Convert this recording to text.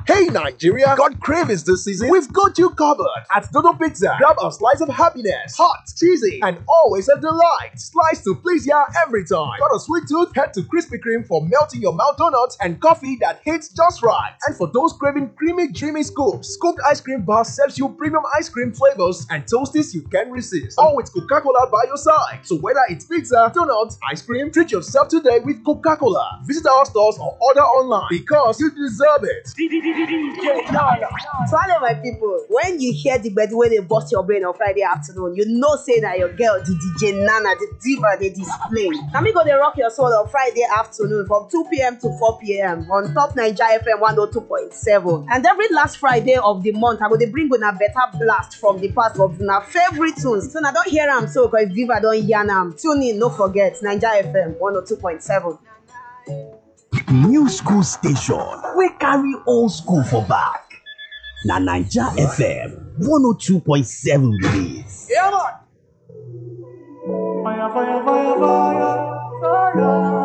Hey Nigeria, got cravings this season? We've got you covered at Dodo Pizza. Grab a slice of happiness, hot, cheesy, and always a delight. Slice to please ya every time. Got a sweet tooth? Head to Krispy Kreme for melting your mouth donuts and coffee that hits just right. And for those craving creamy, dreamy scoops, Scooped Ice Cream Bar serves you premium ice cream flavors and toasties you can't resist. All with Coca-Cola by your side. So whether it's pizza, donuts, ice cream, treat yourself today with Coca-Cola. Visit our stores or order online because you deserve it. So hello my people, when you hear the bed where they bust your brain on Friday afternoon, you know say that your girl, the DJ Nana, the diva, they display. Now me go they rock your soul on Friday afternoon from 2 p.m. to 4 p.m. on Top Naija FM 102.7. And every last Friday of the month, I go they bring on a better blast from the past of my favorite tunes. So now don't hear them so because diva don't hear them. Tune in, no forget, Naija FM 102.7. New school station, we carry old school for back. Na Naija FM 102.7 release. Yeah, man. Fire, fire, fire, fire, fire.